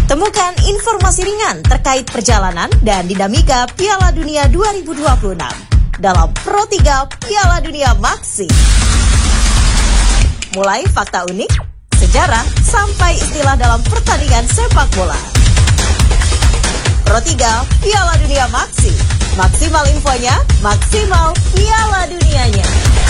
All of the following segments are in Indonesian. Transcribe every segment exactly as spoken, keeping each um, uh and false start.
Temukan informasi ringan terkait perjalanan dan dinamika Piala Dunia dua ribu dua puluh enam dalam Pro tiga Piala Dunia Maxi. Mulai fakta unik, sejarah, sampai istilah dalam pertandingan sepak bola. Pro tiga Piala Dunia Maxi. Maksimal infonya, maksimal Piala Dunianya.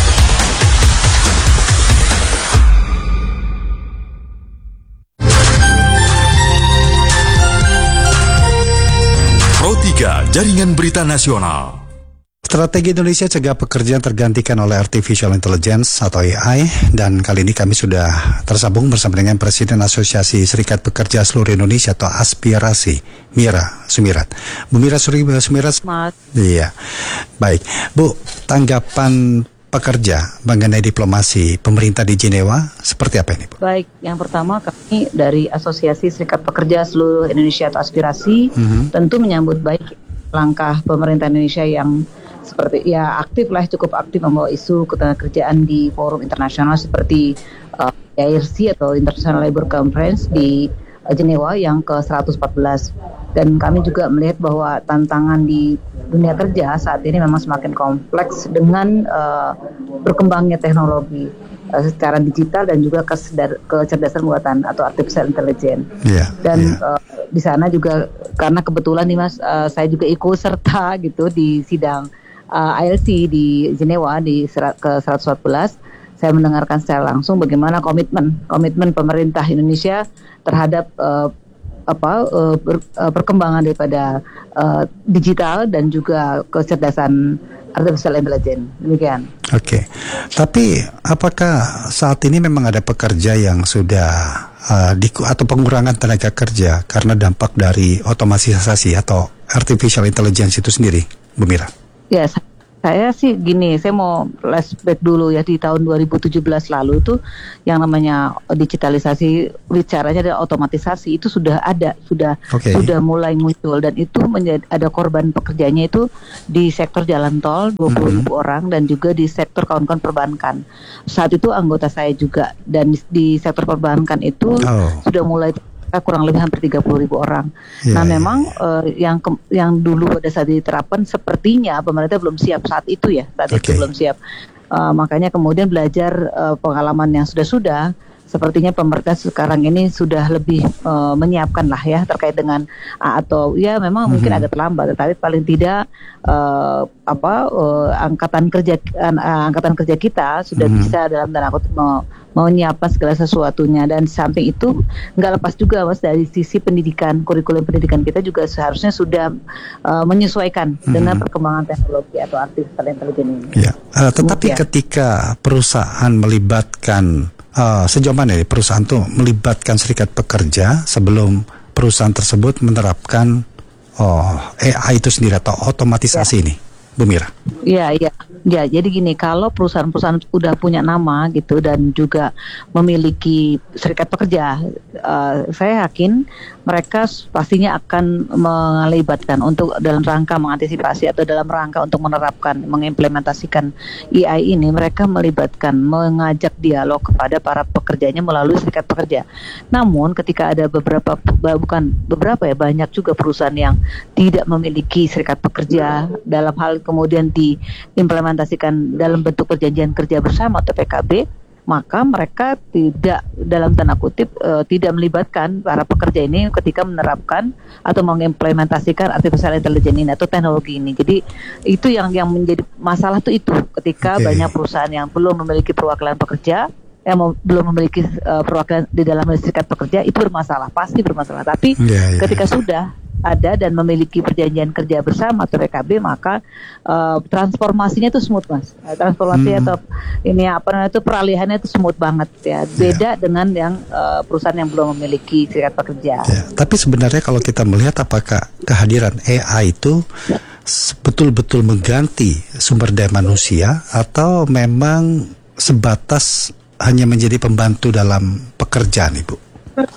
Pro tiga Jaringan Berita Nasional. Strategi Indonesia cegah pekerjaan tergantikan oleh Artificial Intelligence atau A I, dan kali ini kami sudah tersambung bersama dengan Presiden Asosiasi Serikat Pekerja Seluruh Indonesia atau Aspirasi, Mira Sumirat. Bu Mira Sumirat. Mas. Iya, baik. Bu, tanggapan pekerja mengenai diplomasi pemerintah di Jenewa seperti apa ini, Bu? Baik, yang pertama kami dari Asosiasi Serikat Pekerja Seluruh Indonesia atau Aspirasi mm-hmm. tentu menyambut baik langkah pemerintah Indonesia yang seperti ya aktif lah, cukup aktif membawa isu ketenagakerjaan di forum internasional seperti uh, I R C atau International Labour Conference di uh, Jenewa yang ke seratus empat belas. Dan kami juga melihat bahwa tantangan di dunia kerja saat ini memang semakin kompleks dengan uh, berkembangnya teknologi uh, secara digital dan juga kesedar, kecerdasan buatan atau artificial intelligence. Yeah, dan yeah. Uh, di sana juga karena kebetulan nih Mas, uh, saya juga ikut serta gitu di sidang uh, I L C di Jenewa di serat, ke seratus empat belas. Saya mendengarkan secara langsung bagaimana komitmen komitmen pemerintah Indonesia terhadap uh, apa uh, ber, uh, perkembangan daripada uh, digital dan juga kecerdasan artificial intelligence. Demikian. Oke. Okay. Tapi apakah saat ini memang ada pekerja yang sudah uh, di, atau pengurangan tenaga kerja karena dampak dari otomatisasi atau artificial intelligence itu sendiri, Bu Mira? Ya, saya sih gini, saya mau flashback dulu ya, di tahun dua ribu tujuh belas lalu itu yang namanya digitalisasi, bicaranya ada otomatisasi, itu sudah ada, sudah okay. sudah mulai muncul, dan itu menjadi ada korban pekerjanya itu di sektor jalan tol dua puluh ribu mm-hmm. orang, dan juga di sektor kawan-kawan perbankan. Saat itu anggota saya juga, dan di, di sektor perbankan itu oh. sudah mulai kurang lebih hampir tiga puluh ribu orang. Yeah, nah memang yeah. uh, yang ke, yang dulu pada saat diterapkan sepertinya pemerintah belum siap saat itu ya, saat okay. itu belum siap. Uh, makanya kemudian belajar uh, pengalaman yang sudah-sudah, sepertinya pemerintah sekarang ini sudah lebih uh, menyiapkan lah ya terkait dengan uh, atau ya memang mm-hmm. mungkin agak terlambat, tetapi paling tidak uh, apa uh, angkatan kerja uh, angkatan kerja kita sudah mm-hmm. bisa dalam tanda kutip mau menyiapkan segala sesuatunya. Dan samping itu nggak lepas juga Mas, dari sisi pendidikan, kurikulum pendidikan kita juga seharusnya sudah uh, menyesuaikan mm-hmm. dengan perkembangan teknologi atau artificial intelligence ini. Ya. Uh, tetapi Mungkin. ketika perusahaan melibatkan Uh, sejauh mana nih perusahaan tuh melibatkan serikat pekerja sebelum perusahaan tersebut menerapkan oh, A I itu sendiri atau otomatisasi ya. ini, Bu Mira? Iya, iya. Ya, jadi gini, kalau perusahaan-perusahaan udah punya nama gitu dan juga memiliki serikat pekerja, uh, saya yakin mereka pastinya akan melibatkan untuk dalam rangka mengantisipasi atau dalam rangka untuk menerapkan, mengimplementasikan A I ini, mereka melibatkan, mengajak dialog kepada para pekerjanya melalui serikat pekerja. Namun ketika ada beberapa, bukan beberapa ya, banyak juga perusahaan yang tidak memiliki serikat pekerja dalam hal kemudian diimplementasikan dalam bentuk perjanjian kerja bersama atau P K B, maka mereka tidak, dalam tanda kutip, uh, tidak melibatkan para pekerja ini ketika menerapkan atau mengimplementasikan artificial intelligence ini atau teknologi ini. Jadi itu yang yang menjadi masalah tuh itu, ketika okay. banyak perusahaan yang belum memiliki perwakilan pekerja, yang mau, belum memiliki uh, perwakilan di dalam serikat pekerja, itu bermasalah, pasti bermasalah. Tapi yeah, yeah. ketika sudah ada dan memiliki perjanjian kerja bersama atau P K B, maka uh, transformasinya itu smooth Mas. Transformasi hmm. atau ini apa namanya itu peralihannya itu smooth banget ya. Beda yeah. dengan yang uh, perusahaan yang belum memiliki serikat pekerja. Yeah. Tapi sebenarnya kalau kita melihat apakah kehadiran A I itu betul-betul mengganti sumber daya manusia atau memang sebatas hanya menjadi pembantu dalam pekerjaan, Ibu?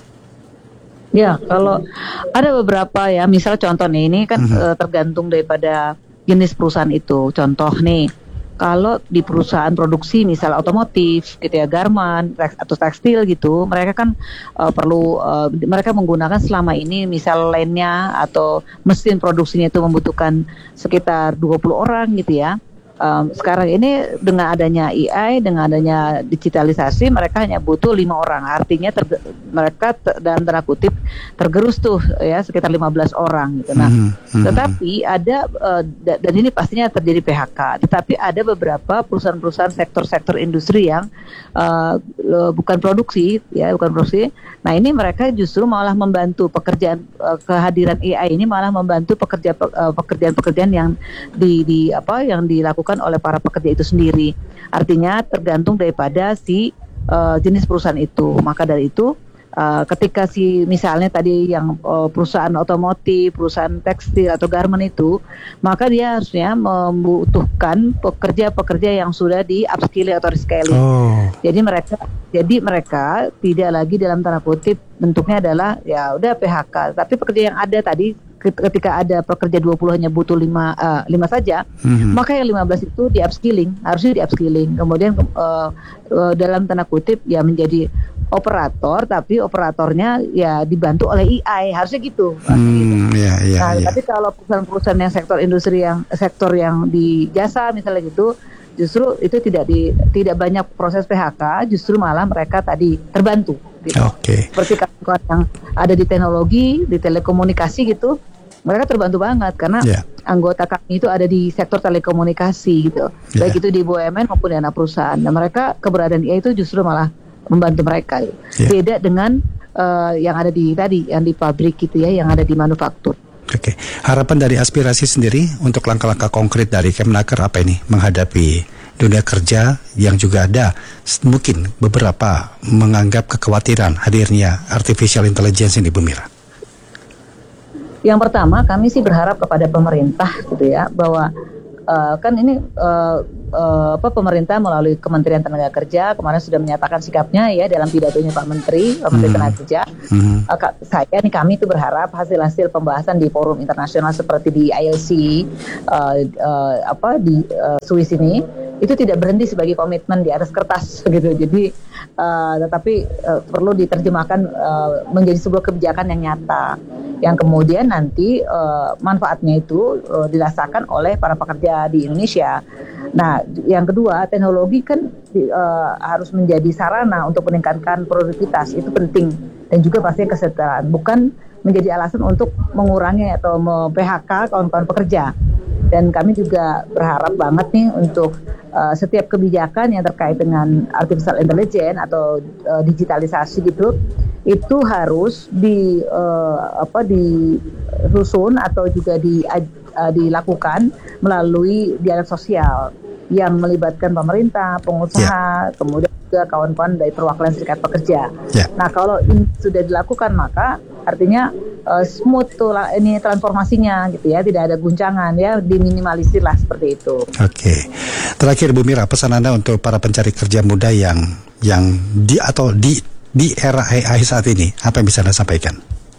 Ya, kalau ada beberapa ya, misal contoh nih, ini kan mm-hmm. uh, tergantung daripada jenis perusahaan itu. Contoh nih, kalau di perusahaan produksi misal otomotif gitu ya, garment teks, atau tekstil gitu, mereka kan uh, perlu uh, mereka menggunakan selama ini misal lainnya atau mesin produksinya itu membutuhkan sekitar dua puluh orang gitu ya. Um, sekarang ini dengan adanya A I, dengan adanya digitalisasi, mereka hanya butuh lima orang. Artinya ter- mereka te- dalam tanda kutip tergerus tuh ya sekitar lima belas orang gitu. Nah, mm-hmm. tetapi ada uh, da- dan ini pastinya terjadi P H K. Tetapi ada beberapa perusahaan-perusahaan sektor-sektor industri yang uh, bukan produksi ya, bukan produksi. Nah, ini mereka justru malah membantu pekerjaan uh, kehadiran A I ini malah membantu pekerja uh, pekerjaan-pekerjaan yang di, di apa yang dilakukan oleh para pekerja itu sendiri. Artinya tergantung daripada si uh, jenis perusahaan itu. Maka dari itu uh, ketika si misalnya tadi yang uh, perusahaan otomotif, perusahaan tekstil atau garment itu, maka dia harusnya membutuhkan pekerja-pekerja yang sudah di upskilling atau reskilling. Oh. Jadi mereka jadi mereka tidak lagi dalam tanda kutip bentuknya adalah ya udah P H K, tapi pekerja yang ada tadi ketika ada pekerja dua puluh hanya butuh lima, uh, lima saja, mm-hmm. maka yang lima belas itu di upskilling, harusnya di upskilling. Kemudian uh, uh, dalam tanda kutip ya menjadi operator, tapi operatornya ya dibantu oleh A I, harusnya gitu. Hmm, gitu. Yeah, yeah, nah, yeah. Tapi kalau perusahaan-perusahaan yang sektor industri yang sektor yang di jasa misalnya gitu, justru itu tidak di tidak banyak proses P H K, justru malah mereka tadi terbantu. Gitu. Okay. Seperti kawan-kawan yang ada di teknologi, di telekomunikasi gitu, mereka terbantu banget karena yeah. anggota kami itu ada di sektor telekomunikasi gitu, yeah. baik itu di B U M N maupun di anak perusahaan. Dan mereka keberadaan A I itu justru malah membantu mereka. Yeah. Beda dengan uh, yang ada di tadi, yang di pabrik gitu ya, yang ada di manufaktur. Oke, okay. Harapan dari aspirasi sendiri untuk langkah-langkah konkret dari Kemnaker apa ini menghadapi dunia kerja yang juga ada mungkin beberapa menganggap kekhawatiran hadirnya artificial intelligence ini, Bu Mira? Yang pertama, kami sih berharap kepada pemerintah gitu ya, bahwa uh, kan ini uh, uh, apa pemerintah melalui Kementerian Tenaga Kerja kemarin sudah menyatakan sikapnya ya dalam pidatonya Pak Menteri, Pak Menteri hmm. Tenaga Kerja. Hmm. Uh, saya nih kami itu berharap hasil-hasil pembahasan di forum internasional seperti di I L C uh, uh, apa di uh, Swiss ini itu tidak berhenti sebagai komitmen di atas kertas gitu. Jadi uh, tetapi uh, perlu diterjemahkan uh, menjadi sebuah kebijakan yang nyata, yang kemudian nanti uh, manfaatnya itu uh, dirasakan oleh para pekerja di Indonesia. Nah, yang kedua, teknologi kan uh, harus menjadi sarana untuk meningkatkan produktivitas, itu penting, dan juga pasti kesejahteraan, bukan menjadi alasan untuk mengurangi atau P H K kawan-kawan pekerja. Dan kami juga berharap banget nih untuk uh, setiap kebijakan yang terkait dengan artificial intelligence atau uh, digitalisasi gitu, itu harus di uh, apa disusun atau juga di uh, dilakukan melalui dialog sosial yang melibatkan pemerintah, pengusaha, yeah. kemudian juga kawan-kawan dari perwakilan serikat pekerja. Yeah. Nah, kalau ini sudah dilakukan, maka artinya uh, smooth tuh lah ini transformasinya gitu ya, tidak ada guncangan ya, diminimalisir lah seperti itu. Oke, okay. Terakhir Bu Mira, pesan Anda untuk para pencari kerja muda yang yang di atau di di era A I saat ini, apa yang bisa Anda sampaikan?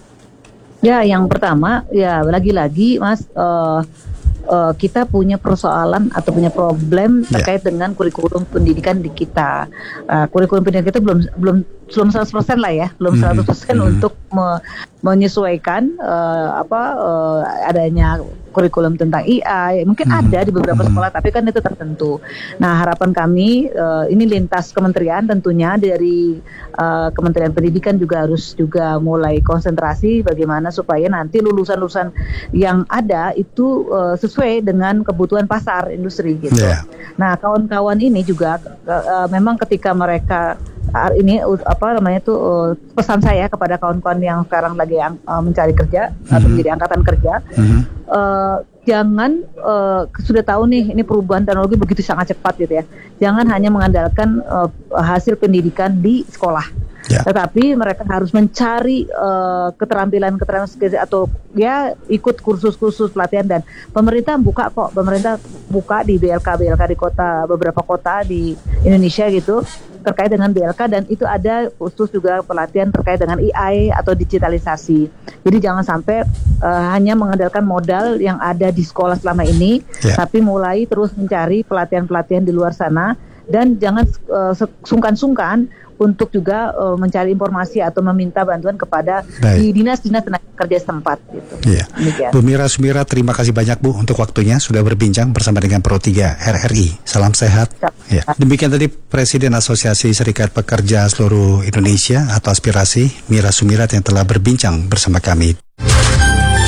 Ya, yang pertama ya lagi-lagi Mas. Uh, Uh, kita punya persoalan atau punya problem terkait yeah. dengan kurikulum pendidikan di kita. Uh, kurikulum pendidikan kita belum belum belum seratus persen lah ya, belum seratus persen mm-hmm. untuk me- menyesuaikan uh, apa uh, adanya kurikulum tentang A I. Mungkin mm-hmm. ada di beberapa mm-hmm. sekolah, tapi kan itu tertentu. Nah, harapan kami uh, ini lintas kementerian tentunya, dari uh, Kementerian Pendidikan juga harus juga mulai konsentrasi bagaimana supaya nanti lulusan-lulusan yang ada itu uh, sesuai dengan kebutuhan pasar industri gitu. Yeah. Nah, kawan-kawan ini juga uh, memang ketika mereka ini apa namanya itu uh, pesan saya kepada kawan-kawan yang sekarang lagi yang, uh, mencari kerja mm-hmm. atau menjadi angkatan kerja, mm-hmm. uh, jangan uh, sudah tahu nih ini perubahan teknologi begitu sangat cepat gitu ya, jangan hanya mengandalkan uh, hasil pendidikan di sekolah. Ya. Tetapi mereka harus mencari uh, keterampilan-keterampilan atau ya ikut kursus-kursus pelatihan, dan pemerintah buka kok, pemerintah buka di B L K B L K di kota, beberapa kota di Indonesia gitu, terkait dengan B L K, dan itu ada khusus juga pelatihan terkait dengan A I atau digitalisasi. Jadi jangan sampai uh, hanya mengandalkan modal yang ada di sekolah selama ini, yeah. tapi mulai terus mencari pelatihan-pelatihan di luar sana, dan jangan uh, sungkan-sungkan untuk juga uh, mencari informasi atau meminta bantuan kepada Baik. di dinas-dinas tenaga kerja setempat. Gitu. Iya. Bu Mira Sumira, terima kasih banyak Bu untuk waktunya sudah berbincang bersama dengan Pro tiga R R I. Salam sehat. Ya. Demikian tadi Presiden Asosiasi Serikat Pekerja Seluruh Indonesia atau Aspirasi, Mira Sumirat, yang telah berbincang bersama kami.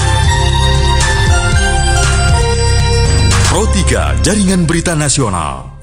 Pro tiga Jaringan Berita Nasional.